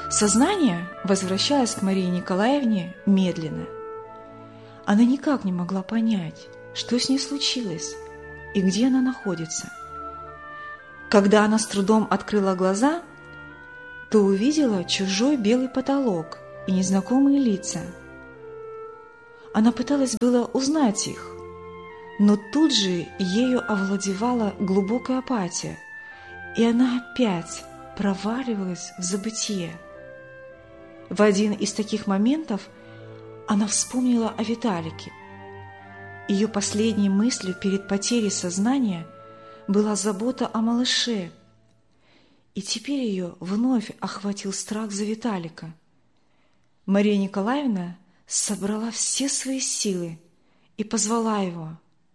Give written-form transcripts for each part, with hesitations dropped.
Сознание возвращалось к Марии Николаевне медленно. Она никак не могла понять, что с ней случилось и где она находится. Когда она с трудом открыла глаза, то увидела чужой белый потолок и незнакомые лица. Она пыталась было узнать их, но тут же ею овладевала глубокая апатия, и она опять проваливалась в забытие. В один из таких моментов она вспомнила о Виталике. Ее последней мыслью перед потерей сознания была забота о малыше, и теперь ее вновь охватил страх за Виталика. Мария Николаевна собрала все свои силы и позвала его.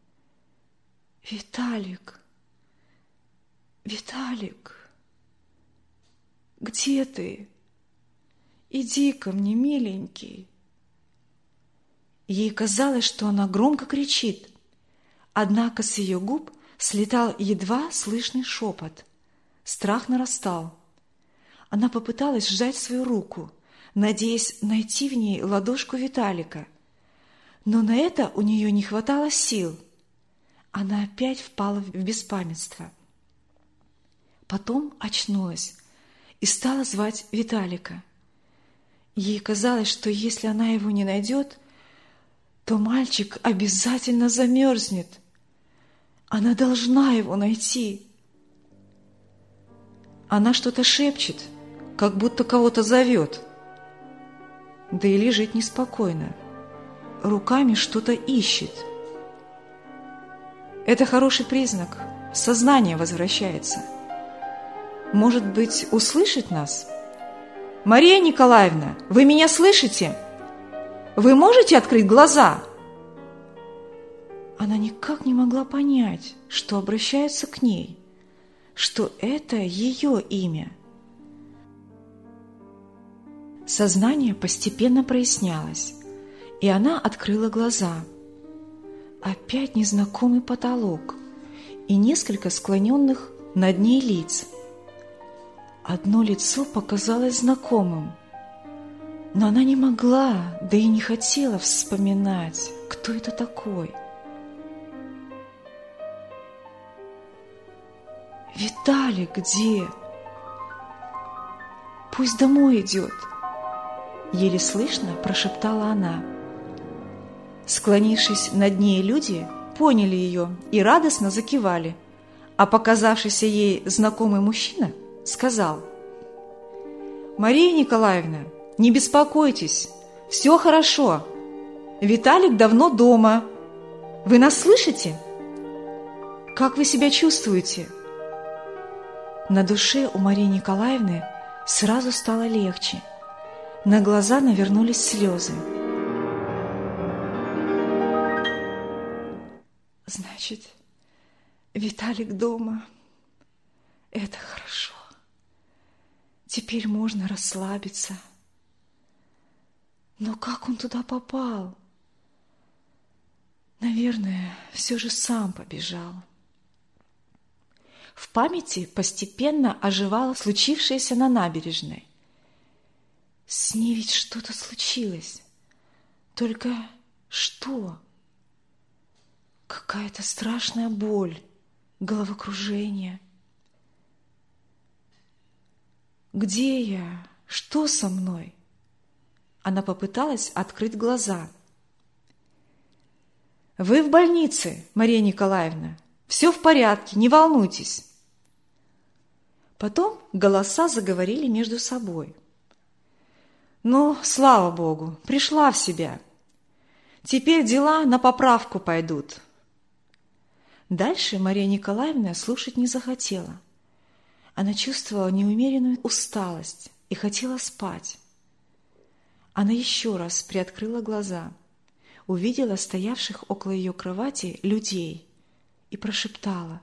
«Виталик, Виталик, где ты? Иди ко мне, миленький». Ей казалось, что она громко кричит, однако с ее губ слетал едва слышный шепот. Страх нарастал. Она попыталась сжать свою руку, надеясь найти в ней ладошку Виталика, но на это у нее не хватало сил. Она опять впала в беспамятство. Потом очнулась и стала звать Виталика. Ей казалось, что если она его не найдет, то мальчик обязательно замерзнет. Она должна его найти. Она что-то шепчет, как будто кого-то зовет. Да и лежит неспокойно, руками что-то ищет. Это хороший признак, сознание возвращается. Может быть, услышит нас? «Мария Николаевна, вы меня слышите? Вы можете открыть глаза?» Она никак не могла понять, что обращаются к ней, что это ее имя. Сознание постепенно прояснялось, и она открыла глаза. Опять незнакомый потолок и несколько склоненных над ней лиц. Одно лицо показалось знакомым, но она не могла, да и не хотела вспоминать, кто это такой. «Виталик где? Пусть домой идет!» Еле слышно прошептала она. Склонившись над ней люди поняли ее и радостно закивали, а показавшийся ей знакомый мужчина сказал: «Мария Николаевна, не беспокойтесь, все хорошо. Виталик давно дома. Вы нас слышите? Как вы себя чувствуете?» На душе у Марии Николаевны сразу стало легче. На глаза навернулись слезы. «Значит, Виталик дома. Это хорошо. Теперь можно расслабиться. Но как он туда попал? Наверное, все же сам побежал». В памяти постепенно оживало случившееся на набережной. С ней ведь что-то случилось. Только что? Какая-то страшная боль, головокружение. Где я? Что со мной? Она попыталась открыть глаза. «Вы в больнице, Мария Николаевна. Все в порядке, не волнуйтесь». Потом голоса заговорили между собой. «Ну, слава Богу, пришла в себя. Теперь дела на поправку пойдут». Дальше Мария Николаевна слушать не захотела. Она чувствовала неумеренную усталость и хотела спать. Она еще раз приоткрыла глаза, увидела стоявших около ее кровати людей и прошептала: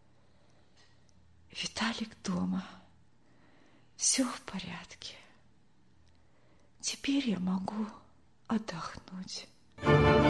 «Виталик дома. Все в порядке. Теперь я могу отдохнуть».